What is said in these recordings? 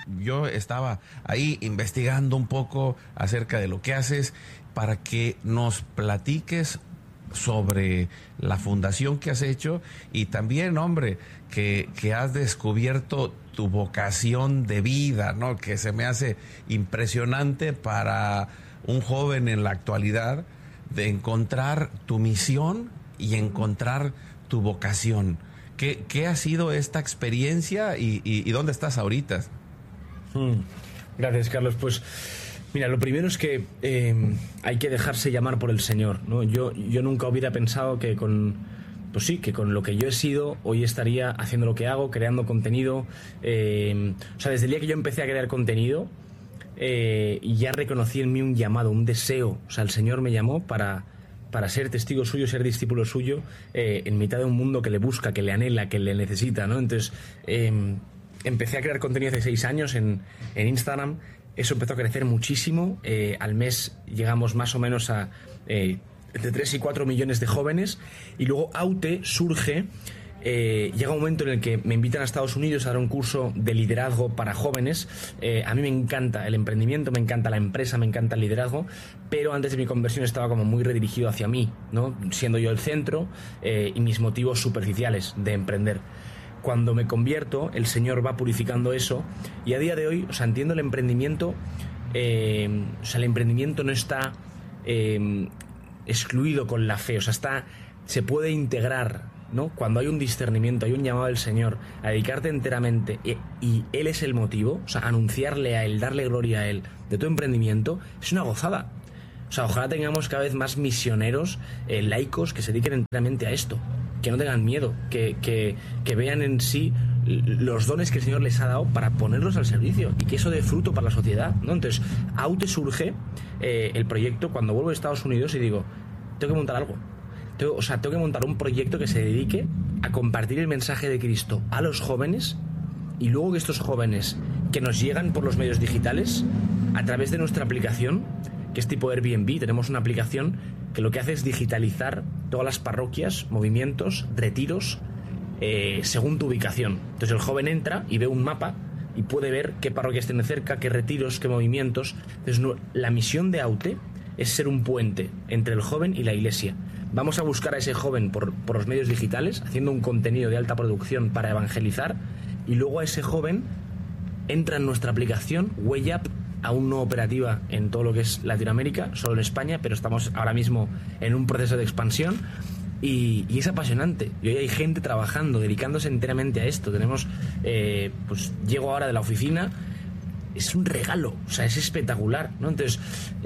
yo estaba ahí investigando un poco acerca de lo que haces para que nos platiques sobre la fundación que has hecho y también, hombre, que has descubierto tu vocación de vida, ¿no? Que se me hace impresionante para un joven en la actualidad de encontrar tu misión y encontrar tu vocación. ¿Qué ha sido esta experiencia y dónde estás ahorita? Gracias, Carlos. Pues mira, lo primero es que hay que dejarse llamar por el Señor, ¿no? Yo nunca hubiera pensado que con lo que yo he sido, hoy estaría haciendo lo que hago, creando contenido. O sea, desde el día que yo empecé a crear contenido, ya reconocí en mí un llamado, un deseo. O sea, el Señor me llamó para ser testigo suyo, ser discípulo suyo, en mitad de un mundo que le busca, que le anhela, que le necesita, ¿no? Entonces, empecé a crear contenido hace 6 años en Instagram. Eso empezó a crecer muchísimo. Al mes llegamos más o menos a entre 3 y 4 millones de jóvenes. Y luego Aute surge. Llega un momento en el que me invitan a Estados Unidos a dar un curso de liderazgo para jóvenes. A mí me encanta el emprendimiento, me encanta la empresa, me encanta el liderazgo, pero antes de mi conversión estaba como muy redirigido hacia mí, ¿no? Siendo yo el centro y mis motivos superficiales de emprender. Cuando me convierto, el Señor va purificando eso y a día de hoy, o sea, entiendo el emprendimiento. O sea, el emprendimiento no está excluido con la fe, o sea, se puede integrar, ¿no? Cuando hay un discernimiento, hay un llamado del Señor a dedicarte enteramente y Él es el motivo, o sea, anunciarle a Él, darle gloria a Él de tu emprendimiento, es una gozada. O sea, ojalá tengamos cada vez más misioneros laicos que se dediquen enteramente a esto, que no tengan miedo, que vean en sí los dones que el Señor les ha dado para ponerlos al servicio y que eso dé fruto para la sociedad, ¿no? Entonces, Aute surge el proyecto cuando vuelvo a Estados Unidos y digo, tengo que montar algo. Tengo que montar un proyecto que se dedique a compartir el mensaje de Cristo a los jóvenes y luego que estos jóvenes que nos llegan por los medios digitales a través de nuestra aplicación, que es tipo Airbnb, tenemos una aplicación que lo que hace es digitalizar todas las parroquias, movimientos, retiros, según tu ubicación. Entonces el joven entra y ve un mapa y puede ver qué parroquias tiene cerca, qué retiros, qué movimientos. Entonces la misión de Aute es ser un puente entre el joven y la iglesia. Vamos a buscar a ese joven por los medios digitales, haciendo un contenido de alta producción para evangelizar, y luego a ese joven entra en nuestra aplicación, WayUp, aún no operativa en todo lo que es Latinoamérica, solo en España, pero estamos ahora mismo en un proceso de expansión, y es apasionante. Y hoy hay gente trabajando, dedicándose enteramente a esto. Tenemos, pues llego ahora de la oficina, es un regalo, o sea, es espectacular, ¿no? Entonces,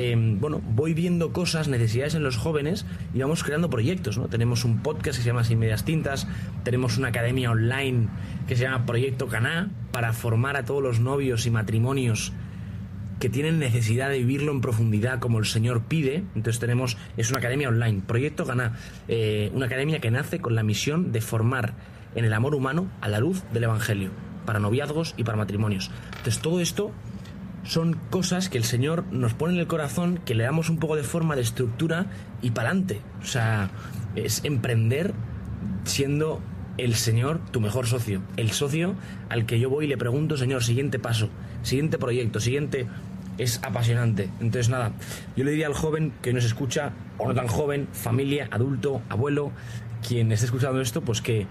voy viendo cosas, necesidades en los jóvenes y vamos creando proyectos, ¿no? Tenemos un podcast que se llama Sin Medias Tintas, tenemos una academia online que se llama Proyecto Caná para formar a todos los novios y matrimonios que tienen necesidad de vivirlo en profundidad como el Señor pide. Entonces es una academia online, Proyecto Caná, una academia que nace con la misión de formar en el amor humano a la luz del Evangelio, para noviazgos y para matrimonios. Entonces todo esto son cosas que el Señor nos pone en el corazón, que le damos un poco de forma, de estructura y para adelante. O sea, es emprender siendo el Señor tu mejor socio, el socio al que yo voy y le pregunto, Señor, siguiente paso, siguiente proyecto, siguiente. Es apasionante. Entonces nada, yo le diría al joven que nos escucha, o no tan joven, familia, adulto, abuelo, quien esté escuchando esto, pues que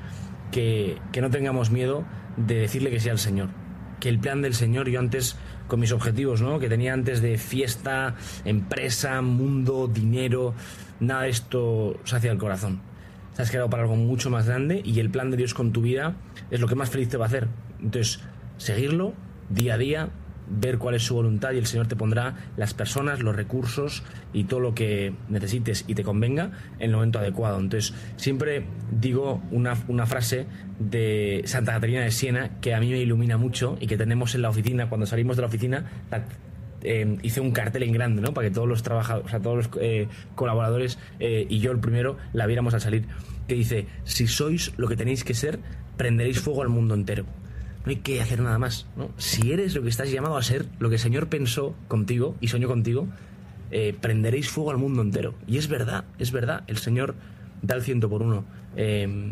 no tengamos miedo de decirle que sí al Señor, que el plan del Señor, yo antes con mis objetivos, ¿no?, que tenía antes de fiesta, empresa, mundo, dinero, nada de esto se hacía del corazón. Te has quedado para algo mucho más grande y el plan de Dios con tu vida es lo que más feliz te va a hacer. Entonces, seguirlo día a día, ver cuál es su voluntad y el Señor te pondrá las personas, los recursos y todo lo que necesites y te convenga en el momento adecuado. Entonces, siempre digo una frase de Santa Caterina de Siena que a mí me ilumina mucho y que tenemos en la oficina. Cuando salimos de la oficina, hice un cartel en grande, ¿no?, para que todos los trabajadores, o sea, todos los colaboradores y yo el primero la viéramos al salir, que dice: si sois lo que tenéis que ser, prenderéis fuego al mundo entero. No hay que hacer nada más, ¿no? Si eres lo que estás llamado a ser, lo que el Señor pensó contigo y soñó contigo, prenderéis fuego al mundo entero. Y es verdad, el Señor da el 100 por uno.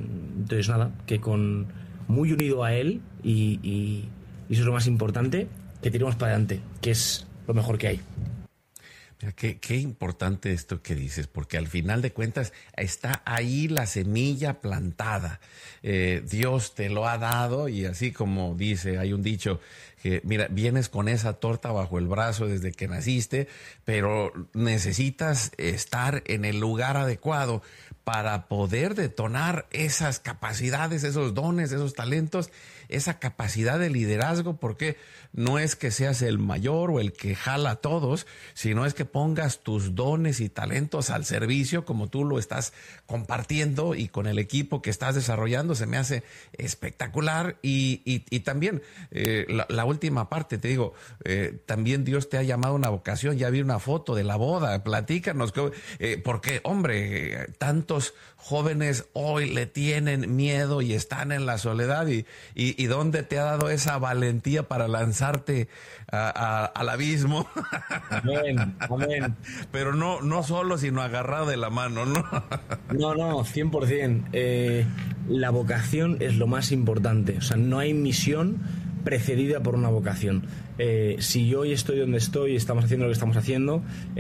Entonces nada, que muy unido a Él y eso es lo más importante, que tiremos para adelante, que es lo mejor que hay. Mira, qué importante esto que dices, porque al final de cuentas está ahí la semilla plantada. Dios te lo ha dado y así como dice, hay un dicho que, mira, vienes con esa torta bajo el brazo desde que naciste, pero necesitas estar en el lugar adecuado para poder detonar esas capacidades, esos dones, esos talentos, esa capacidad de liderazgo, porque no es que seas el mayor o el que jala a todos, sino es que pongas tus dones y talentos al servicio como tú lo estás compartiendo y con el equipo que estás desarrollando. Se me hace espectacular y también la última parte, te digo, también Dios te ha llamado a una vocación. Ya vi una foto de la boda, platícanos, porque hombre, tantos jóvenes hoy le tienen miedo y están en la soledad y ¿dónde te ha dado esa valentía para lanzarte al abismo? Amén, amén. Pero no solo, sino agarrado de la mano, ¿no? No, 100%. La vocación es lo más importante. O sea, no hay misión precedida por una vocación. Si yo hoy estoy donde estoy y estamos haciendo lo que estamos haciendo,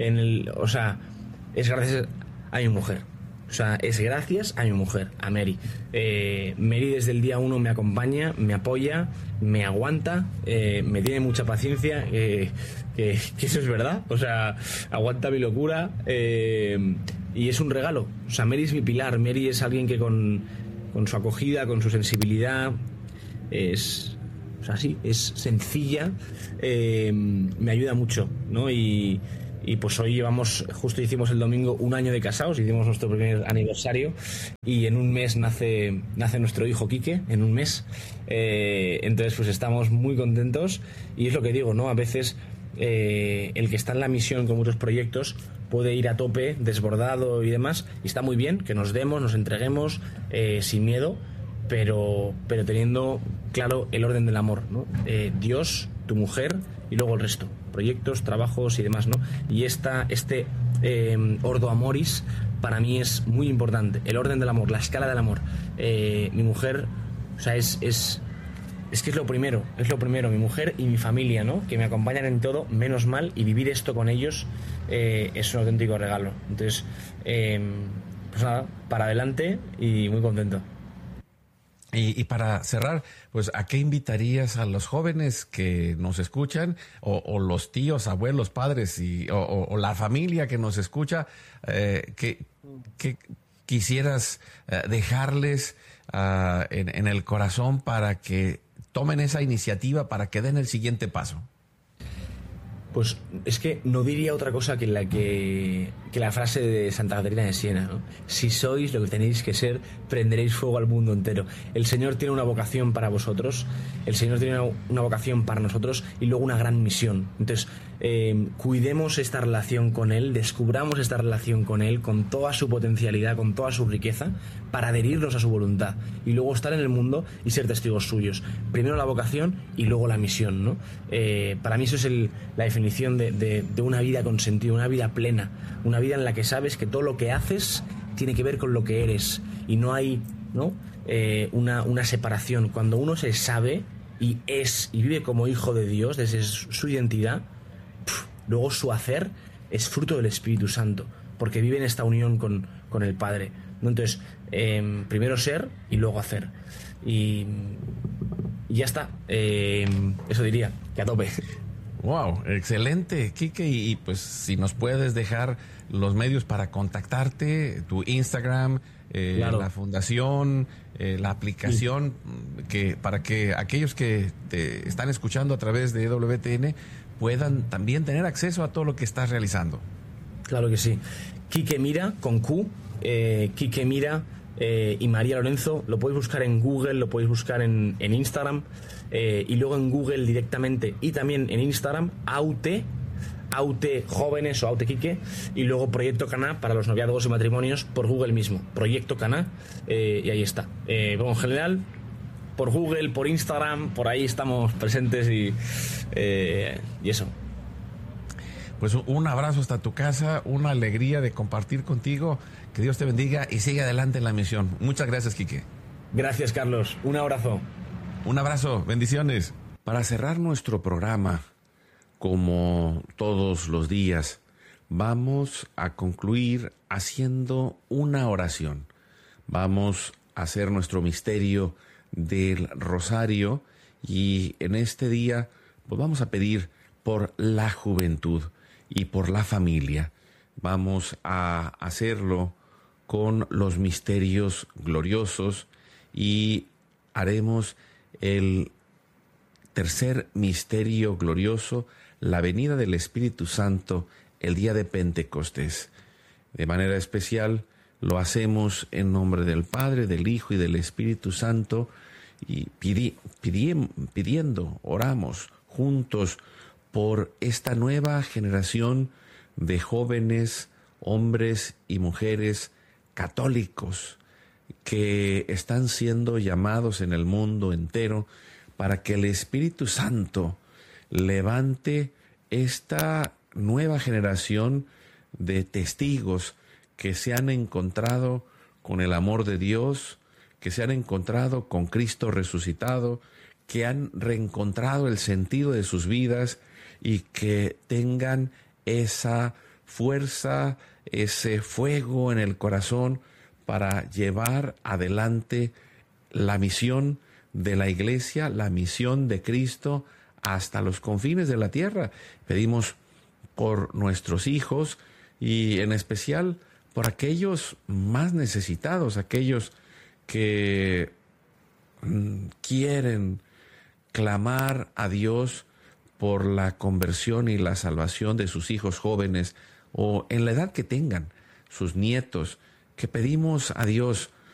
es gracias a mi mujer. O sea, es gracias a mi mujer, a Mary. Mary desde el día 1 me acompaña, me apoya, me aguanta, me tiene mucha paciencia, que eso es verdad. O sea, aguanta mi locura y es un regalo. O sea, Mary es mi pilar. Mary es alguien que con su acogida, con su sensibilidad, es sencilla, me ayuda mucho, ¿no? Y pues hoy justo hicimos el domingo 1 año de casados, hicimos nuestro primer aniversario y en un mes nace nuestro hijo Quique, en un mes. Entonces pues estamos muy contentos y es lo que digo, ¿no? A veces el que está en la misión con muchos proyectos puede ir a tope, desbordado y demás, y está muy bien que nos demos, nos entreguemos sin miedo, pero teniendo claro el orden del amor, ¿no? Dios, tu mujer y luego el resto, proyectos, trabajos y demás, ¿no? Y este ordo amoris para mí es muy importante, el orden del amor, la escala del amor. Mi mujer, o sea, es que es lo primero, mi mujer y mi familia, ¿no? Que me acompañan en todo, menos mal, y vivir esto con ellos es un auténtico regalo. Entonces, pues nada, para adelante y muy contento. Y para cerrar, pues, ¿a qué invitarías a los jóvenes que nos escuchan, o los tíos, abuelos, padres o la familia que nos escucha, que quisieras dejarles en el corazón para que tomen esa iniciativa, para que den el siguiente paso? Pues es que no diría otra cosa que la frase de Santa Caterina de Siena, ¿no? Si sois lo que tenéis que ser, prenderéis fuego al mundo entero. El Señor tiene una vocación para vosotros, el Señor tiene una vocación para nosotros y luego una gran misión. Entonces, cuidemos esta relación con Él, descubramos esta relación con Él, con toda su potencialidad, con toda su riqueza, para adherirnos a su voluntad y luego estar en el mundo y ser testigos suyos. Primero la vocación y luego la misión, ¿no? Para mí eso es la definición de una vida con sentido, una vida plena, una vida en la que sabes que todo lo que haces tiene que ver con lo que eres y no hay, ¿no? Una separación. Cuando uno se sabe y es y vive como hijo de Dios desde su identidad, luego su hacer es fruto del Espíritu Santo, porque vive en esta unión con el Padre, ¿no? Entonces, primero ser y luego hacer. Y ya está. Eso diría, que a tope. Wow, excelente, Quique. Y pues si nos puedes dejar los medios para contactarte, tu Instagram, claro, la fundación, la aplicación, para que aquellos que te están escuchando a través de WTN puedan también tener acceso a todo lo que estás realizando. Claro que sí. Quique Mira, con Q, Quique Mira y María Lorenzo. Lo podéis buscar en Google, lo podéis buscar en Instagram, y luego en Google directamente y también en Instagram, Aute Jóvenes o Aute Quique, y luego Proyecto Caná para los noviazgos y matrimonios por Google mismo, Proyecto Caná, y ahí está. Bueno, en general, por Google, por Instagram, por ahí estamos presentes y eso. Pues un abrazo hasta tu casa, una alegría de compartir contigo, que Dios te bendiga y sigue adelante en la misión. Muchas gracias, Quique. Gracias, Carlos, un abrazo. Un abrazo, bendiciones. Para cerrar nuestro programa, como todos los días, vamos a concluir haciendo una oración. Vamos a hacer nuestro misterio del rosario y en este día pues vamos a pedir por la juventud y por la familia. Vamos a hacerlo con los misterios gloriosos y haremos el tercer misterio glorioso, la venida del Espíritu Santo, el día de Pentecostés. De manera especial lo hacemos en nombre del Padre, del Hijo y del Espíritu Santo y pidiendo, oramos juntos por esta nueva generación de jóvenes, hombres y mujeres católicos que están siendo llamados en el mundo entero para que el Espíritu Santo levante esta nueva generación de testigos que se han encontrado con el amor de Dios, que se han encontrado con Cristo resucitado, que han reencontrado el sentido de sus vidas y que tengan esa fuerza, ese fuego en el corazón para llevar adelante la misión de la Iglesia, la misión de Cristo hasta los confines de la tierra. Pedimos por nuestros hijos y en especial por aquellos más necesitados, aquellos que quieren clamar a Dios por la conversión y la salvación de sus hijos jóvenes o en la edad que tengan, sus nietos, que pedimos a Dios